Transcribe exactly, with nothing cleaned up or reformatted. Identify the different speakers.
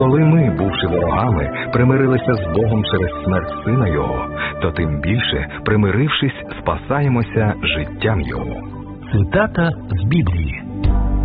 Speaker 1: Коли ми, бувши ворогами, примирилися з Богом через смерть Сина Його, то тим більше, примирившись, спасаємося життям Його.
Speaker 2: Цитата з Біблії.